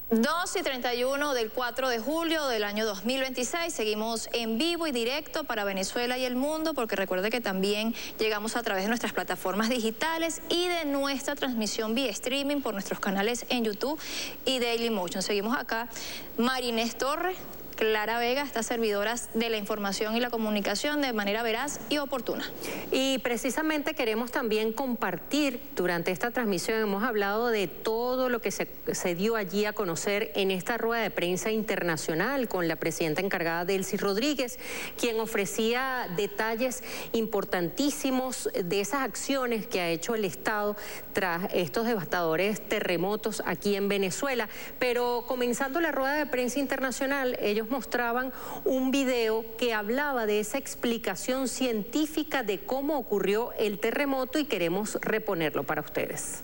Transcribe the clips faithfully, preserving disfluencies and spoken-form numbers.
dos y treinta y uno del cuatro de julio del año dos mil veintiséis. Seguimos en vivo y directo para Venezuela y el mundo, porque recuerde que también llegamos a través de nuestras plataformas digitales y de nuestra transmisión vía streaming por nuestros canales en YouTube y Dailymotion. Seguimos acá. María Inés Torres, Clara Vega, estas servidoras de la información y la comunicación de manera veraz y oportuna. Y precisamente queremos también compartir, durante esta transmisión hemos hablado de todo lo que se, se dio allí a conocer en esta rueda de prensa internacional con la presidenta encargada Delcy Rodríguez, quien ofrecía detalles importantísimos de esas acciones que ha hecho el Estado tras estos devastadores terremotos aquí en Venezuela. Pero comenzando la rueda de prensa internacional, ellos mostraban un video que hablaba de esa explicación científica de cómo ocurrió el terremoto y queremos reponerlo para ustedes.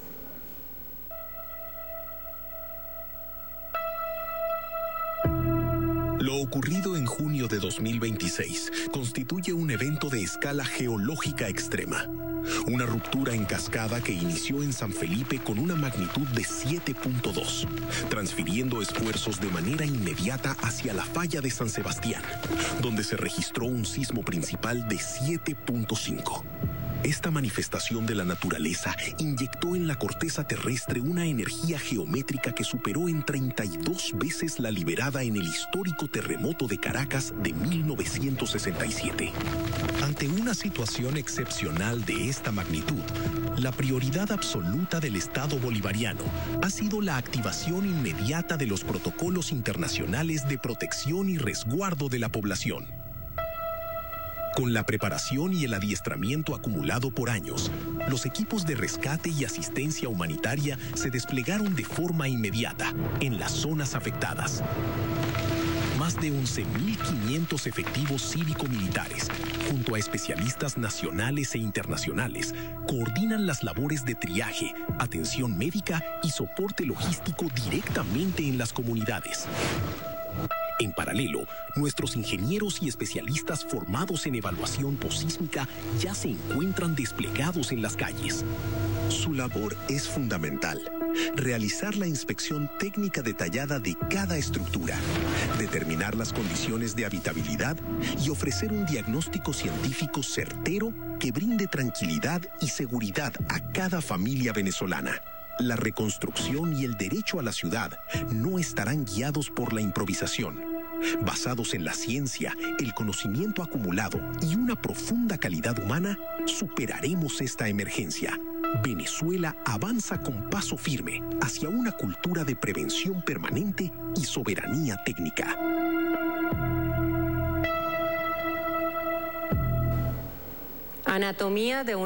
Lo ocurrido en junio de dos mil veintiséis constituye un evento de escala geológica extrema. Una ruptura en cascada que inició en San Felipe con una magnitud de siete punto dos, transfiriendo esfuerzos de manera inmediata hacia la falla de San Sebastián, donde se registró un sismo principal de siete punto cinco. Esta manifestación de la naturaleza inyectó en la corteza terrestre una energía geométrica que superó en treinta y dos veces la liberada en el histórico terremoto de Caracas de mil novecientos sesenta y siete. Ante una situación excepcional de esta magnitud, la prioridad absoluta del Estado bolivariano ha sido la activación inmediata de los protocolos internacionales de protección y resguardo de la población. Con la preparación y el adiestramiento acumulado por años, los equipos de rescate y asistencia humanitaria se desplegaron de forma inmediata en las zonas afectadas. Más de once mil quinientos efectivos cívico-militares, junto a especialistas nacionales e internacionales, coordinan las labores de triaje, atención médica y soporte logístico directamente en las comunidades. En paralelo, nuestros ingenieros y especialistas formados en evaluación posísmica ya se encuentran desplegados en las calles. Su labor es fundamental: realizar la inspección técnica detallada de cada estructura, determinar las condiciones de habitabilidad y ofrecer un diagnóstico científico certero que brinde tranquilidad y seguridad a cada familia venezolana. La reconstrucción y el derecho a la ciudad no estarán guiados por la improvisación. Basados en la ciencia, el conocimiento acumulado y una profunda calidad humana, superaremos esta emergencia. Venezuela avanza con paso firme hacia una cultura de prevención permanente y soberanía técnica. Anatomía de un